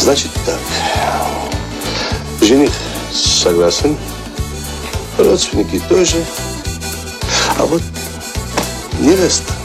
Значит так. Жених согласен. Родственники тоже. А вот невеста